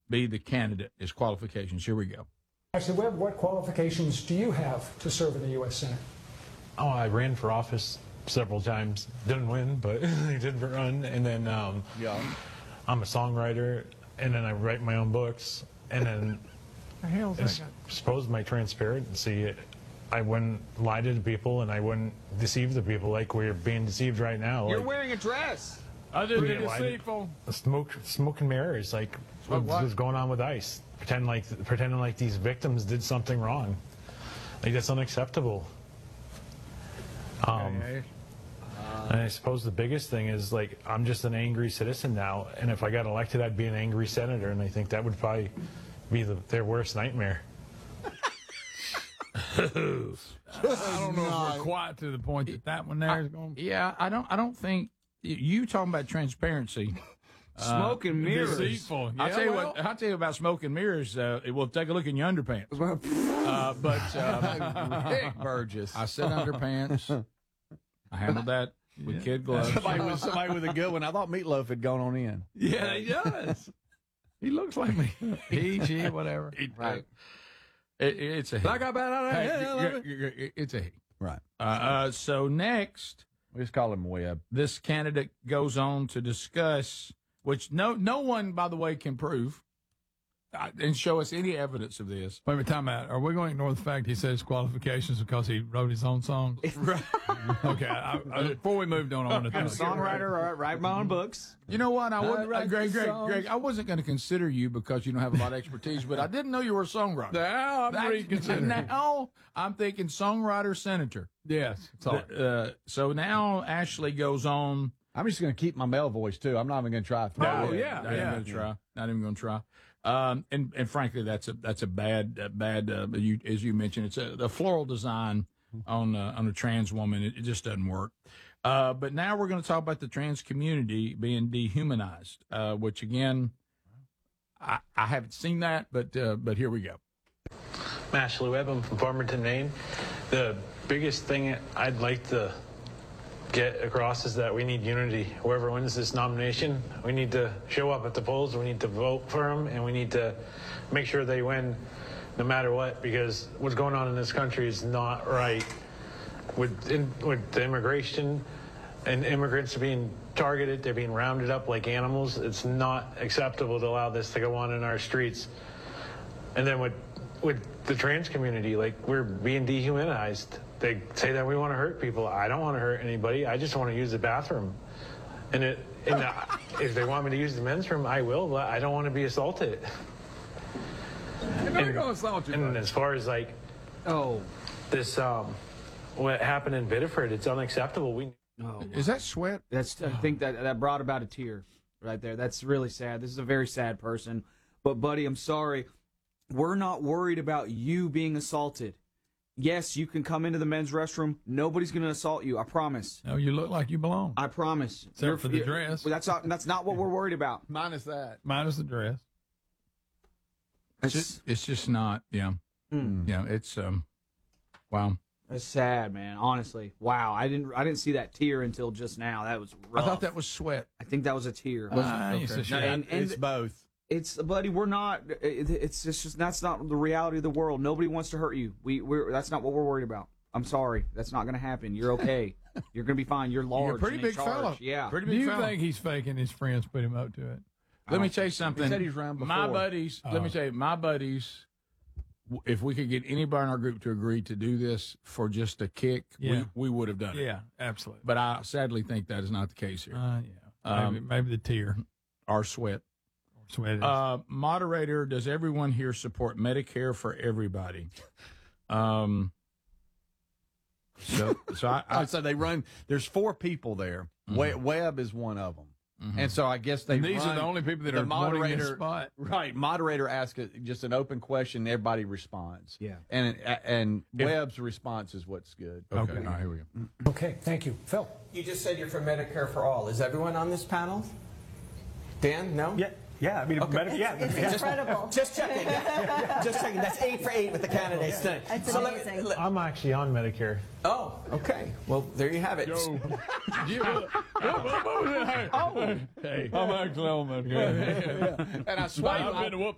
be the candidate is qualifications. Here we go. Ashley Webb, what qualifications do you have to serve in the U.S. Senate? Oh, I ran for office several times. Didn't win, but I did run. And then I'm a songwriter, and then I write my own books. And then I suppose my transparency, I wouldn't lie to the people, and I wouldn't deceive the people like we're being deceived right now. You're wearing a dress. Other than deceitful. Smoke and mirrors, like what's going on with ICE. Pretending like these victims did something wrong. Like, that's unacceptable. And I suppose the biggest thing is, like, I'm just an angry citizen now, and if I got elected, I'd be an angry senator, and I think that would probably be their worst nightmare. I don't know if we're quite to the point that one there is going. Yeah, I don't think you talking about transparency. Smoke and mirrors. Deceitful. Yeah, I'll tell you about smoke and mirrors. We'll take a look in your underpants. Rick Burgess. I said underpants. I handled that with kid gloves. Somebody with a good one. I thought Meatloaf had gone on in. Yeah, he does. He looks like me. He, she, whatever. Right. It's a he. Like It's a he. Right. So next, We just call him Webb. this candidate goes on to discuss, which no one, by the way, can prove and show us any evidence of this. Wait a minute, time out. Are we going to ignore the fact he says qualifications because he wrote his own songs? Right. Okay. Before we moved on, I want to I'm a songwriter. I write my own books. You know what? Greg, songs. I wasn't going to consider you because you don't have a lot of expertise, but I didn't know you were a songwriter. Now I'm reconsidering. Now I'm thinking songwriter, senator. Yes. Sorry. So now Ashley goes on. I'm just going to keep my male voice, too. I'm not even going to try. Not even going to try. Not even going to try. And frankly, that's a bad. As you mentioned, it's the floral design on a trans woman. It just doesn't work. But now we're going to talk about the trans community being dehumanized, which again, I haven't seen that, but here we go. I'm Ashley Webb. I'm from Farmington, Maine. The biggest thing I'd like to get across is that we need unity. Whoever wins this nomination, we need to show up at the polls, we need to vote for them, and we need to make sure they win no matter what, because what's going on in this country is not right. With the immigration and immigrants being targeted, they're being rounded up like animals. It's not acceptable to allow this to go on in our streets. And then with the trans community, like, we're being dehumanized. They say that we want to hurt people. I don't want to hurt anybody. I just want to use the bathroom. And if they want me to use the men's room, I will, but I don't want to be assaulted. They're not going to assault you. And as far as, like, this, what happened in Biddeford, it's unacceptable. Is that sweat? I think that brought about a tear right there. That's really sad. This is a very sad person. But, buddy, I'm sorry. We're not worried about you being assaulted. Yes, you can come into the men's restroom. Nobody's going to assault you. I promise. No, you look like you belong. I promise. Except for the dress. That's not what we're worried about. Minus that. Minus the dress. It's just not. Yeah. Yeah. It's wow. It's sad, man. Honestly, wow. I didn't see that tear until just now. That was rough. I thought that was sweat. I think that was a tear. It's both. It's, buddy, we're not. It's just that's not the reality of the world. Nobody wants to hurt you. That's not what we're worried about. I'm sorry. That's not going to happen. You're okay. You're going to be fine. You're large. You're a pretty and big in charge. fella. Yeah. Pretty Do big you fella. think he's faking his friends put him up to it? Let me tell you something. He said he's run before. My buddies. Let me tell you, my buddies. If we could get anybody in our group to agree to do this for just a kick, we would have done it. Yeah, absolutely. But I sadly think that is not the case here. Maybe the tear. Our sweat. Moderator, does everyone here support Medicare for everybody? So So they run. There's 4 people there. Webb is one of them. And so I guess these are the only people that are wanting this spot. Right. Moderator asks just an open question. Everybody responds. Yeah. And Webb's response is what's good. okay. All right, here we go. Okay, thank you. Phil. You just said you're for Medicare for all. Is everyone on this panel? Dan, no? Yeah. I mean, It's incredible. Just checking. Just checking. That's 8 for 8 with the candidates tonight. That's amazing. I'm actually on Medicare. Oh, okay. Well, there you have it. What was that? Hey, I'm actually on that. And I swear,